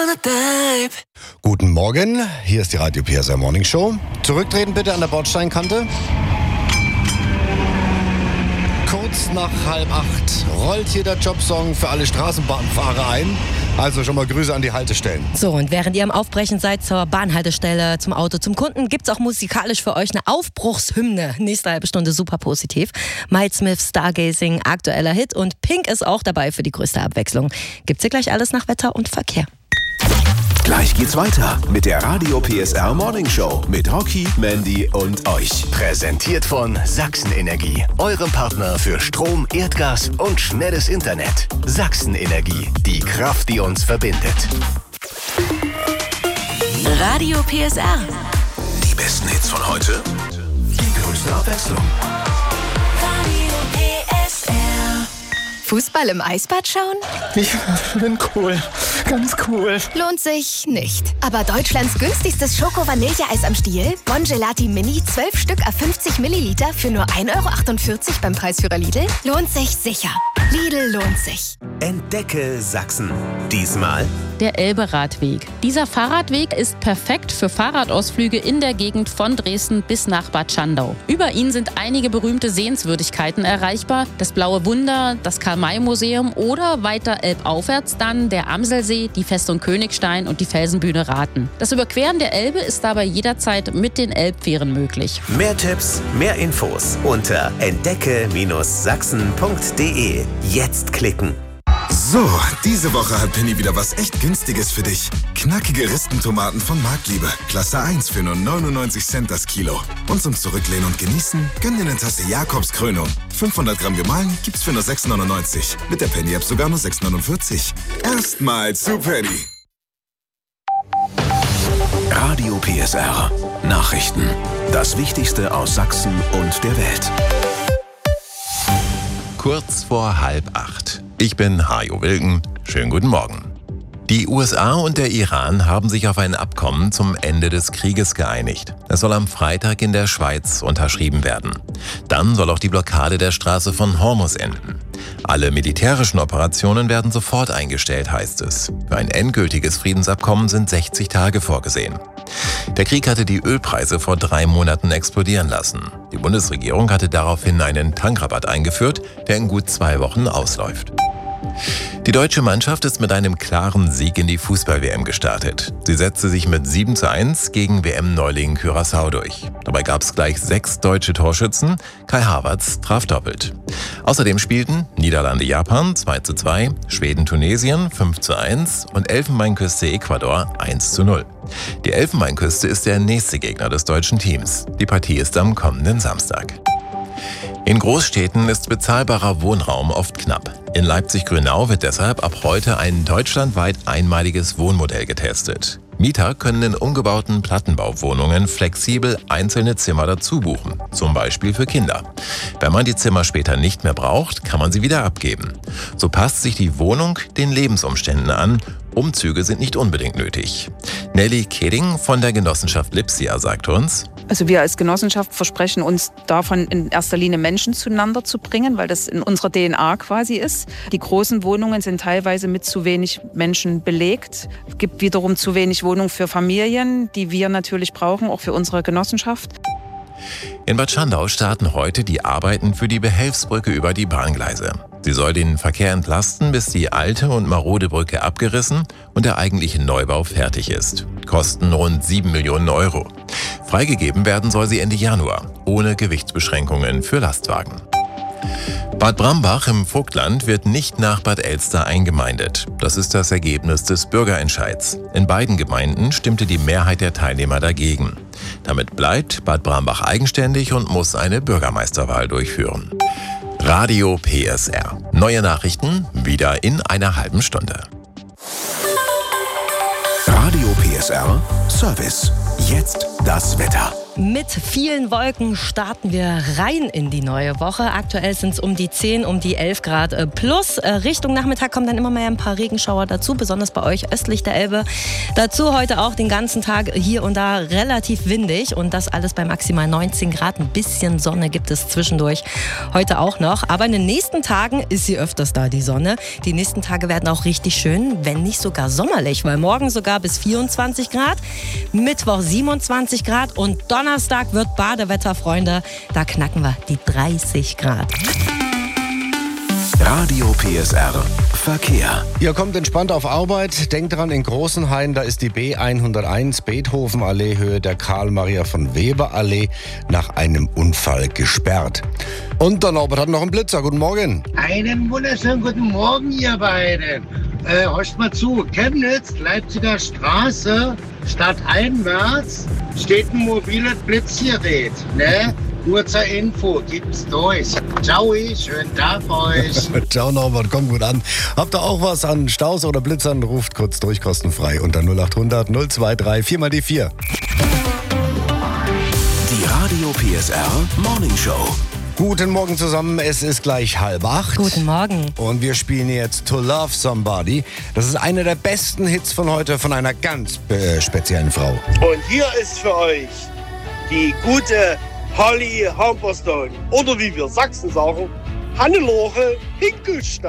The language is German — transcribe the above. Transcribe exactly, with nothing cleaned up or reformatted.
Guten Morgen, hier ist die Radio P S R Morning Show. Zurücktreten bitte an der Bordsteinkante. Kurz nach halb acht rollt hier der Jobsong für alle Straßenbahnfahrer ein. Also schon mal Grüße an die Haltestellen. So, und während ihr am Aufbrechen seid zur Bahnhaltestelle, zum Auto, zum Kunden, gibt's auch musikalisch für euch eine Aufbruchshymne. Nächste halbe Stunde super positiv. Miles Smith, Stargazing, aktueller Hit und Pink ist auch dabei für die größte Abwechslung. Gibt's hier gleich alles nach Wetter und Verkehr. Gleich geht's weiter mit der Radio P S R Morning Show mit Rocky, Mandy und euch. Präsentiert von Sachsenenergie, eurem Partner für Strom, Erdgas und schnelles Internet. Sachsenenergie, die Kraft, die uns verbindet. Radio P S R. Die besten Hits von heute, die größte Abwechslung. Radio P S R. Fußball im Eisbad schauen? Ich bin cool. Ganz cool. Lohnt sich nicht. Aber Deutschlands günstigstes Schoko-Vanilleeis am Stiel, Bon Gelati Mini, zwölf Stück à fünfzig Milliliter für nur ein Euro achtundvierzig beim Preisführer Lidl, lohnt sich sicher. Lidl lohnt sich. Entdecke Sachsen. Diesmal der Elbe-Radweg. Dieser Fahrradweg ist perfekt für Fahrradausflüge in der Gegend von Dresden bis nach Bad Schandau. Über ihn sind einige berühmte Sehenswürdigkeiten erreichbar. Das Blaue Wunder, das Karl-May-Museum oder weiter elbaufwärts dann der Amselsee, die Festung Königstein und die Felsenbühne Rathen. Das Überqueren der Elbe ist dabei jederzeit mit den Elbfähren möglich. mehr Tipps, mehr Infos unter entdecke Sachsen punkt de. Jetzt klicken. So, diese Woche hat Penny wieder was echt Günstiges für dich. Knackige Ristentomaten von Marktliebe. Klasse eins für nur neunundneunzig Cent das Kilo. Und zum Zurücklehnen und Genießen, gönn dir eine Tasse Jakobs Krönung. fünfhundert Gramm gemahlen gibt's für nur sechs neunundneunzig. Mit der Penny-App sogar nur sechs neunundvierzig. Erstmal zu Penny. Radio P S R. Nachrichten. Das Wichtigste aus Sachsen und der Welt. Kurz vor halb acht. Ich bin Hajo Wilken. Schönen guten Morgen. Die U S A und der Iran haben sich auf ein Abkommen zum Ende des Krieges geeinigt. Es soll am Freitag in der Schweiz unterschrieben werden. Dann soll auch die Blockade der Straße von Hormuz enden. Alle militärischen Operationen werden sofort eingestellt, heißt es. Für ein endgültiges Friedensabkommen sind sechzig Tage vorgesehen. Der Krieg hatte die Ölpreise vor drei Monaten explodieren lassen. Die Bundesregierung hatte daraufhin einen Tankrabatt eingeführt, der in gut zwei Wochen ausläuft. Die deutsche Mannschaft ist mit einem klaren Sieg in die Fußball-W M gestartet. Sie setzte sich mit sieben zu eins gegen W M-Neuling Curaçao durch. Dabei gab es gleich sechs deutsche Torschützen. Kai Havertz traf doppelt. Außerdem spielten Niederlande-Japan zwei zu zwei, Schweden-Tunesien fünf zu eins und Elfenbeinküste-Ecuador eins zu null. Die Elfenbeinküste ist der nächste Gegner des deutschen Teams. Die Partie ist am kommenden Samstag. In Großstädten ist bezahlbarer Wohnraum oft knapp. In Leipzig-Grünau wird deshalb ab heute ein deutschlandweit einmaliges Wohnmodell getestet. Mieter können in umgebauten Plattenbauwohnungen flexibel einzelne Zimmer dazu buchen, zum Beispiel für Kinder. Wenn man die Zimmer später nicht mehr braucht, kann man sie wieder abgeben. So passt sich die Wohnung den Lebensumständen an. Umzüge sind nicht unbedingt nötig. Nelly Keding von der Genossenschaft Lipsia sagt uns: Also wir als Genossenschaft versprechen uns davon in erster Linie Menschen zueinander zu bringen, weil das in unserer D N A quasi ist. Die großen Wohnungen sind teilweise mit zu wenig Menschen belegt. Es gibt wiederum zu wenig Wohnungen für Familien, die wir natürlich brauchen, auch für unsere Genossenschaft. In Bad Schandau starten heute die Arbeiten für die Behelfsbrücke über die Bahngleise. Sie soll den Verkehr entlasten, bis die alte und marode Brücke abgerissen und der eigentliche Neubau fertig ist. Kosten rund sieben Millionen Euro. Freigegeben werden soll sie Ende Januar, ohne Gewichtsbeschränkungen für Lastwagen. Bad Brambach im Vogtland wird nicht nach Bad Elster eingemeindet. Das ist das Ergebnis des Bürgerentscheids. In beiden Gemeinden stimmte die Mehrheit der Teilnehmer dagegen. Damit bleibt Bad Brambach eigenständig und muss eine Bürgermeisterwahl durchführen. Radio P S R. Neue Nachrichten wieder in einer halben Stunde. Radio P S R Service. Jetzt das Wetter. Mit vielen Wolken starten wir rein in die neue Woche. Aktuell sind es um die zehn, um die elf Grad plus. Richtung Nachmittag kommen dann immer mehr ein paar Regenschauer dazu, besonders bei euch östlich der Elbe. Dazu heute auch den ganzen Tag hier und da relativ windig und das alles bei maximal neunzehn Grad. Ein bisschen Sonne gibt es zwischendurch heute auch noch. Aber in den nächsten Tagen ist sie öfters da, die Sonne. Die nächsten Tage werden auch richtig schön, wenn nicht sogar sommerlich, weil morgen sogar bis vierundzwanzig Grad, Mittwoch siebenundzwanzig Grad und Donnerstag wird Badewetter, Freunde. Da knacken wir die dreißig Grad. Radio P S R Verkehr. Ihr kommt entspannt auf Arbeit. Denkt dran, in Großenhain, da ist die B hunderteins Beethoven-Allee Höhe der Karl-Maria von Weber-Allee nach einem Unfall gesperrt. Und der Norbert hat noch einen Blitzer. Guten Morgen. Einen wunderschönen guten Morgen, ihr beiden. Äh, hört mal zu, Chemnitz, Leipziger Straße, stadteinwärts steht ein mobiles Blitzgerät, ne? Nur zur Info, gibt's durch. Ciao, schönen Tag euch. Ciao Norbert, kommt gut an. Habt ihr auch was an Staus oder Blitzern, ruft kurz durch, kostenfrei unter null acht hundert null zwei drei vier mal die vier. Die Radio P S R Morning Show. Guten Morgen zusammen, es ist gleich halb acht. Guten Morgen. Und wir spielen jetzt To Love Somebody. Das ist einer der besten Hits von heute von einer ganz äh, speziellen Frau. Und hier ist für euch die gute Holly Humberstone. Oder wie wir Sachsen sagen, Hannelore Hinkelstein.